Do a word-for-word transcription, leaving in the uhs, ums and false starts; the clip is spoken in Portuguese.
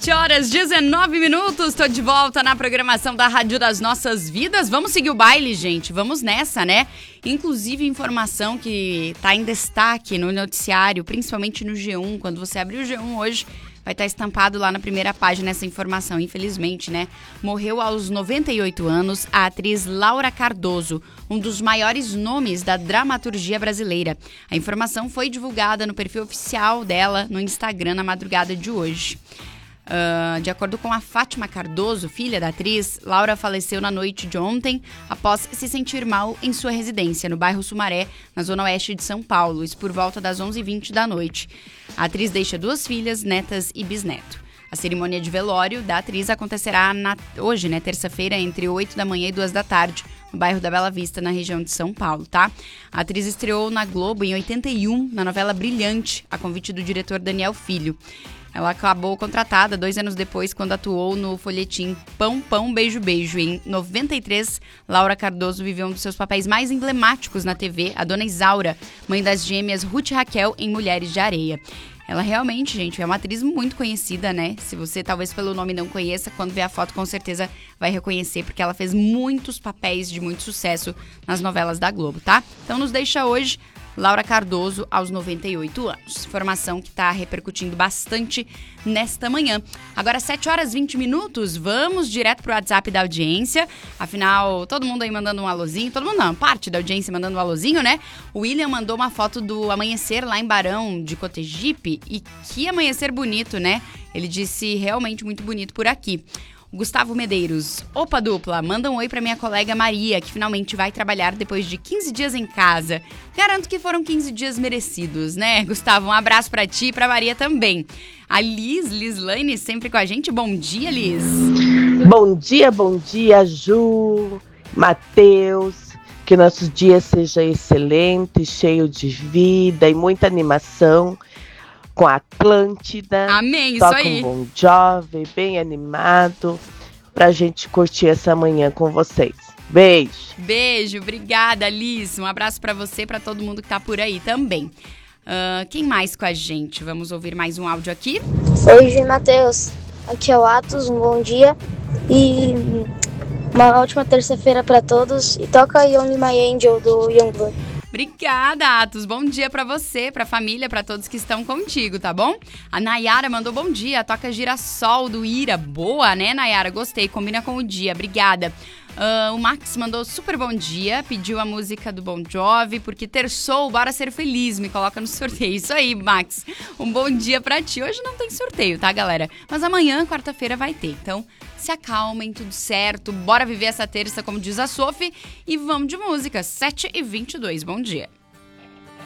sete horas, dezenove minutos, tô de volta na programação da Rádio das Nossas Vidas. Vamos seguir o baile, gente, vamos nessa, né? Inclusive, informação que tá em destaque no noticiário, principalmente no G um, quando você abrir o G um hoje, vai estar estampado lá na primeira página essa informação, infelizmente, né? Morreu aos noventa e oito anos a atriz Laura Cardoso, um dos maiores nomes da dramaturgia brasileira. A informação foi divulgada no perfil oficial dela no Instagram na madrugada de hoje. Uh, de acordo com a Fátima Cardoso, filha da atriz, Laura faleceu na noite de ontem após se sentir mal em sua residência, no bairro Sumaré, na zona oeste de São Paulo, isso por volta das onze e vinte da noite. A atriz deixa duas filhas, netas e bisneto. A cerimônia de velório da atriz acontecerá na, hoje, né, terça-feira, entre oito da manhã e duas da tarde, no bairro da Bela Vista, na região de São Paulo, tá? A atriz estreou na Globo em oitenta e um, na novela Brilhante, a convite do diretor Daniel Filho. Ela acabou contratada dois anos depois, quando atuou no folhetim Pão, Pão, Beijo, Beijo. Em noventa e três, Laura Cardoso viveu um dos seus papéis mais emblemáticos na T V, a Dona Isaura, mãe das gêmeas Ruth e Raquel em Mulheres de Areia. Ela realmente, gente, é uma atriz muito conhecida, né? Se você talvez pelo nome não conheça, quando ver a foto com certeza vai reconhecer, porque ela fez muitos papéis de muito sucesso nas novelas da Globo, tá? Então nos deixa hoje Laura Cardoso, aos noventa e oito anos. Informação que está repercutindo bastante nesta manhã. Agora, sete horas e vinte minutos, vamos direto pro WhatsApp da audiência. Afinal, todo mundo aí mandando um alôzinho. Todo mundo não, parte da audiência mandando um alôzinho, né? O William mandou uma foto do amanhecer lá em Barão de Cotegipe. E que amanhecer bonito, né? Ele disse realmente muito bonito por aqui. Gustavo Medeiros, opa dupla, manda um oi pra minha colega Maria, que finalmente vai trabalhar depois de quinze dias em casa. Garanto que foram quinze dias merecidos, né, Gustavo? Um abraço pra ti e pra Maria também. A Liz, Lislaine, sempre com a gente. Bom dia, Liz. Bom dia, bom dia, Ju, Matheus. Que nosso dia seja excelente, cheio de vida e muita animação. Com a Atlântida. Amém, isso toca aí. Um Bon Jovi, bem animado, pra gente curtir essa manhã com vocês. Beijo. Beijo, obrigada, Liz. Um abraço pra você e pra todo mundo que tá por aí também. Uh, quem mais com a gente? Vamos ouvir mais um áudio aqui? Oi, Ju e Matheus. Aqui é o Atos, um bom dia. E uma ótima terça-feira pra todos. E toca Only My Angel, do Youngblood. Obrigada, Atos. Bom dia pra você, pra família, pra todos que estão contigo, tá bom? A Nayara mandou bom dia. Toca Girassol, do Ira. Boa, né, Nayara? Gostei. Combina com o dia. Obrigada. Uh, o Max mandou super bom dia. Pediu a música do Bon Jovi, porque terçou, bora ser feliz. Me coloca no sorteio. Isso aí, Max. Um bom dia pra ti. Hoje não tem sorteio, tá, galera? Mas amanhã, quarta-feira, vai ter. Então, se acalmem, tudo certo. Bora viver essa terça, como diz a Sophie. E vamos de música. sete e vinte e dois. Bom dia.